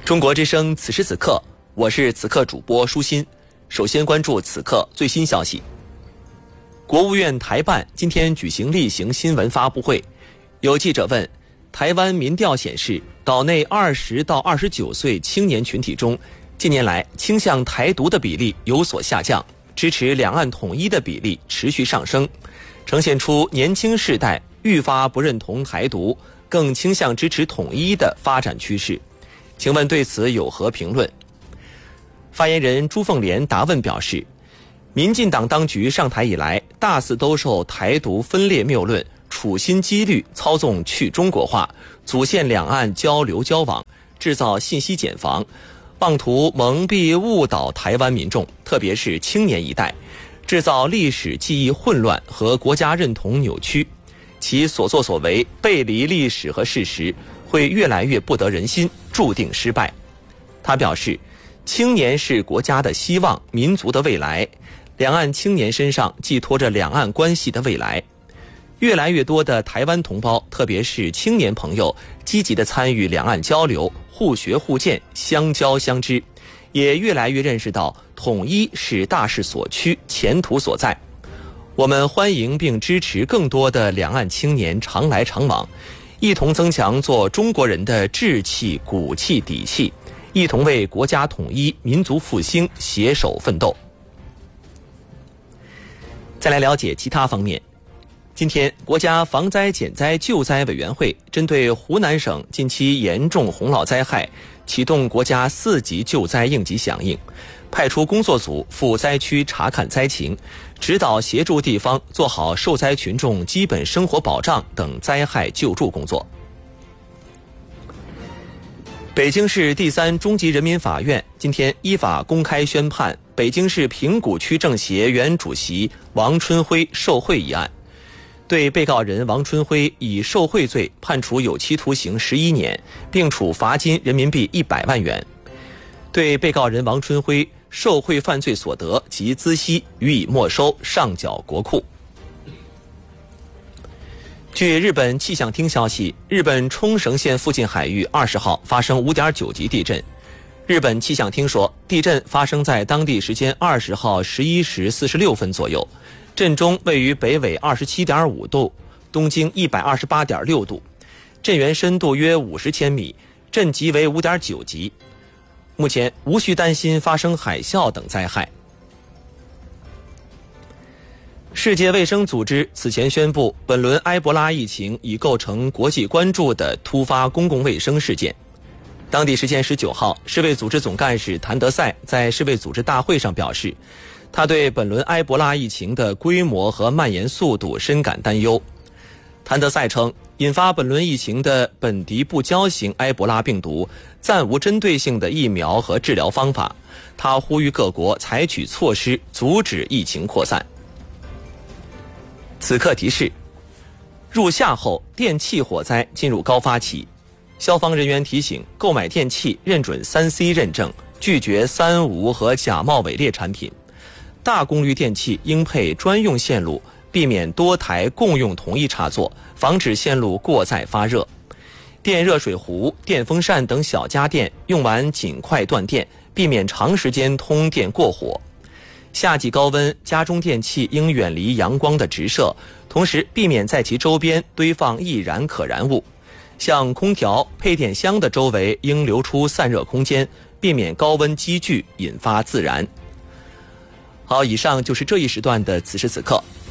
中国之声此时此刻，我是此刻主播舒心。首先关注此刻最新消息。国务院台办今天举行例行新闻发布会，有记者问，台湾民调显示，岛内20到29岁青年群体中，近年来倾向台独的比例有所下降，支持两岸统一的比例持续上升，呈现出年轻世代愈发不认同台独，更倾向支持统一的发展趋势。请问对此有何评论？发言人朱凤莲答问表示，民进党当局上台以来，大肆兜售台独分裂谬论，处心积虑操纵去中国化，阻限两岸交流交往，制造信息茧房，妄图蒙蔽误导台湾民众，特别是青年一代，制造历史记忆混乱和国家认同扭曲，其所作所为背离历史和事实，会越来越不得人心，注定失败。他表示，青年是国家的希望，民族的未来，两岸青年身上寄托着两岸关系的未来。越来越多的台湾同胞，特别是青年朋友，积极地参与两岸交流，互学互鉴，相交相知，也越来越认识到统一是大势所趋，前途所在。我们欢迎并支持更多的两岸青年常来常往，一同增强做中国人的志气、骨气、底气，一同为国家统一、民族复兴携手奋斗。再来了解其他方面。今天，国家防灾减灾救灾委员会针对湖南省近期严重洪涝灾害，启动国家4级救灾应急响应，派出工作组赴灾区查看灾情，指导协助地方做好受灾群众基本生活保障等灾害救助工作。北京市第3中级人民法院今天依法公开宣判北京市平谷区政协原主席王春辉受贿一案，对被告人王春辉以受贿罪判处有期徒刑11年，并处罚金人民币100万元。对被告人王春辉受贿犯罪所得及孳息予以没收，上缴国库。据日本气象厅消息，日本冲绳县附近海域20号发生5.9级地震。日本气象厅说，地震发生在当地时间20号11时46分左右，震中位于北纬27.5度，东经128.6度，震源深度约50千米，震级为5.9级。目前无需担心发生海啸等灾害。世界卫生组织此前宣布，本轮埃博拉疫情已构成国际关注的突发公共卫生事件。当地时间19号，世卫组织总干事谭德赛在世卫组织大会上表示，他对本轮埃博拉疫情的规模和蔓延速度深感担忧。谭德赛称，引发本轮疫情的本迪不胶型埃博拉病毒暂无针对性的疫苗和治疗方法，他呼吁各国采取措施阻止疫情扩散。此刻提示，入夏后电器火灾进入高发期，消防人员提醒，购买电器认准3C 认证，拒绝3无和假冒伪劣产品。大功率电器应配专用线路，避免多台共用同一插座，防止线路过载发热。电热水壶、电风扇等小家电用完尽快断电，避免长时间通电过火。夏季高温，家中电器应远离阳光的直射，同时避免在其周边堆放易燃可燃物。像空调、配电箱的周围应留出散热空间，避免高温积聚引发自燃。好，以上就是这一时段的此时此刻。